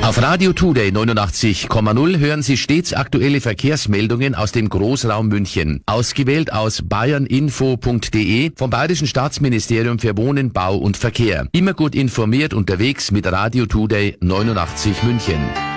Auf Radio Today 89,0 hören Sie stets aktuelle Verkehrsmeldungen aus dem Großraum München. Ausgewählt aus bayerninfo.de vom Bayerischen Staatsministerium für Wohnen, Bau und Verkehr. Immer gut informiert unterwegs mit Radio Today 89 München.